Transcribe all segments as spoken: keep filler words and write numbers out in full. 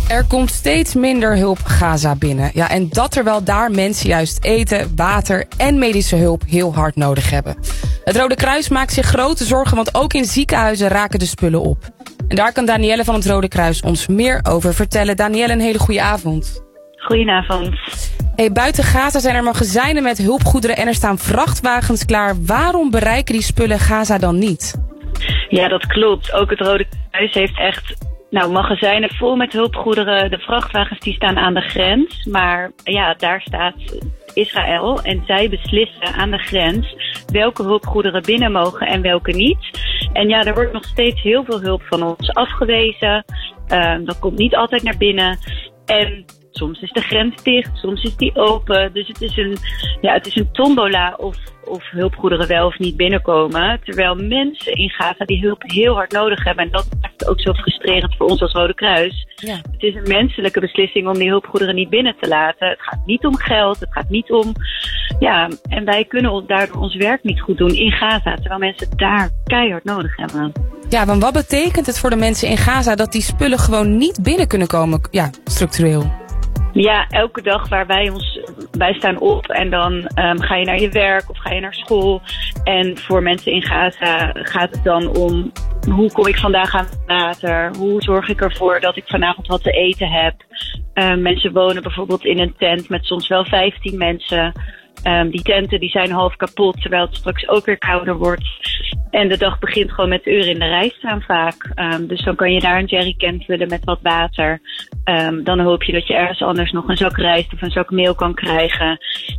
Er komt steeds minder hulp Gaza binnen. Ja, en dat terwijl daar mensen juist eten, water en medische hulp heel hard nodig hebben. Het Rode Kruis maakt zich grote zorgen, want ook in ziekenhuizen raken de spullen op. En daar kan Danielle van het Rode Kruis ons meer over vertellen. Danielle, een hele goede avond. Goedenavond. Hey, buiten Gaza zijn er magazijnen met hulpgoederen en er staan vrachtwagens klaar. Waarom bereiken die spullen Gaza dan niet? Ja, dat klopt. Ook het Rode Kruis heeft echt nou, magazijnen vol met hulpgoederen. De vrachtwagens die staan aan de grens. Maar ja, daar staat Israël en zij beslissen aan de grens welke hulpgoederen binnen mogen en welke niet. En ja, er wordt nog steeds heel veel hulp van ons afgewezen. Uh, dat komt niet altijd naar binnen. En soms is de grens dicht, soms is die open. Dus het is een, ja, het is een tombola of, of hulpgoederen wel of niet binnenkomen. Terwijl mensen in Gaza die hulp heel hard nodig hebben. En dat maakt het ook zo frustrerend voor ons als Rode Kruis. Ja. Het is een menselijke beslissing om die hulpgoederen niet binnen te laten. Het gaat niet om geld, het gaat niet om... Ja, en wij kunnen daardoor ons werk niet goed doen in Gaza. Terwijl mensen het daar keihard nodig hebben. Ja, want wat betekent het voor de mensen in Gaza dat die spullen gewoon niet binnen kunnen komen, ja, structureel? Ja, elke dag waar wij ons, wij staan op en dan um, ga je naar je werk of ga je naar school. En voor mensen in Gaza gaat het dan om hoe kom ik vandaag aan water? Hoe zorg ik ervoor dat ik vanavond wat te eten heb? Uh, mensen wonen bijvoorbeeld in een tent met soms wel vijftien mensen. Um, die tenten die zijn half kapot, terwijl het straks ook weer kouder wordt. En de dag begint gewoon met uren in de rij staan vaak. Um, dus dan kan je daar een jerrycan vullen met wat water. Um, dan hoop je dat je ergens anders nog een zak rijst of een zak meel kan krijgen.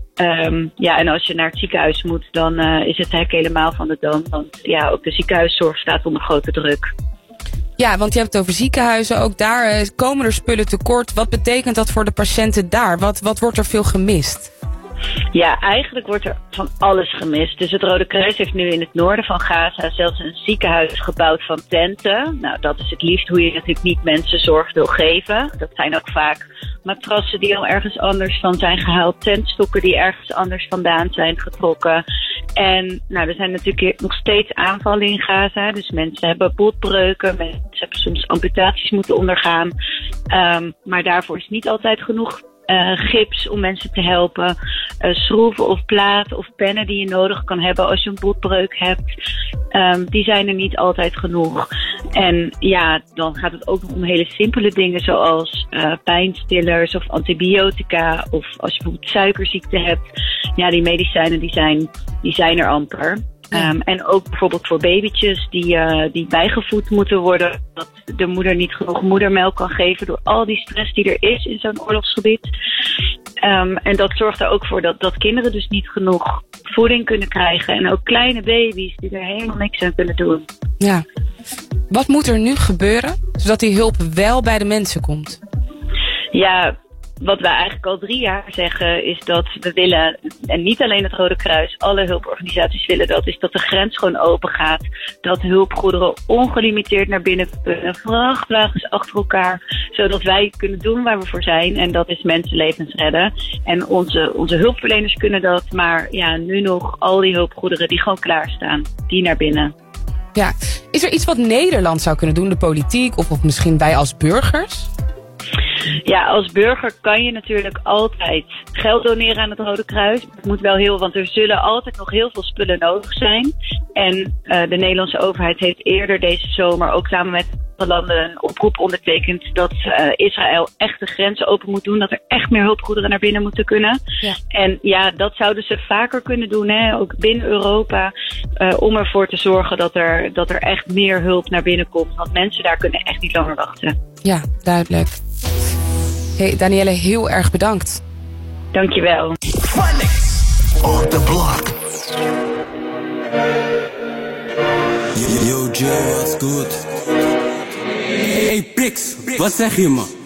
Um, ja, en als je naar het ziekenhuis moet, dan uh, is het hek helemaal van de dam. Want ja, ook de ziekenhuiszorg staat onder grote druk. Ja, want je hebt het over ziekenhuizen. Ook daar uh, komen er spullen tekort. Wat betekent dat voor de patiënten daar? Wat, wat wordt er veel gemist? Ja, eigenlijk wordt er van alles gemist. Dus het Rode Kruis heeft nu in het noorden van Gaza zelfs een ziekenhuis gebouwd van tenten. Nou, dat is het liefst hoe je natuurlijk niet mensen zorg wil geven. Dat zijn ook vaak matrassen die al ergens anders van zijn gehaald. Tentstokken die ergens anders vandaan zijn getrokken. En nou, er zijn natuurlijk nog steeds aanvallen in Gaza. Dus mensen hebben botbreuken. Mensen hebben soms amputaties moeten ondergaan. Um, maar daarvoor is niet altijd genoeg Uh, gips om mensen te helpen, uh, schroeven of platen of pennen die je nodig kan hebben als je een botbreuk hebt. Um, die zijn er niet altijd genoeg. En ja, dan gaat het ook nog om hele simpele dingen zoals uh, pijnstillers of antibiotica of als je bijvoorbeeld suikerziekte hebt. Ja, die medicijnen die zijn, die zijn er amper. Um, en ook bijvoorbeeld voor babytjes die, uh, die bijgevoed moeten worden. Dat de moeder niet genoeg moedermelk kan geven door al die stress die er is in zo'n oorlogsgebied. Um, en dat zorgt er ook voor dat, dat kinderen dus niet genoeg voeding kunnen krijgen. En ook kleine baby's die er helemaal niks aan kunnen doen. Ja. Wat moet er nu gebeuren zodat die hulp wel bij de mensen komt? Ja, wat wij eigenlijk al drie jaar zeggen is dat we willen, en niet alleen het Rode Kruis, alle hulporganisaties willen dat, is dat de grens gewoon open gaat. Dat hulpgoederen ongelimiteerd naar binnen kunnen, vrachtwagens achter elkaar, zodat wij kunnen doen waar we voor zijn. En dat is mensenlevens redden. En onze, onze hulpverleners kunnen dat, maar ja, nu nog al die hulpgoederen die gewoon klaarstaan, die naar binnen. Ja, is er iets wat Nederland zou kunnen doen, de politiek of, of misschien wij als burgers? Ja, als burger kan je natuurlijk altijd geld doneren aan het Rode Kruis. Het moet wel heel, want er zullen altijd nog heel veel spullen nodig zijn. En uh, de Nederlandse overheid heeft eerder deze zomer ook samen met de landen een oproep ondertekend dat uh, Israël echt de grenzen open moet doen. Dat er echt meer hulpgoederen naar binnen moeten kunnen. Ja. En ja, dat zouden ze vaker kunnen doen, hè, ook binnen Europa. Uh, om ervoor te zorgen dat er, dat er echt meer hulp naar binnen komt. Want mensen daar kunnen echt niet langer wachten. Ja, duidelijk. Hey, Danielle, heel erg bedankt. Dankjewel. Off the block. Yo, Joe, wat goed? Hey, Pix, wat zeg je, man?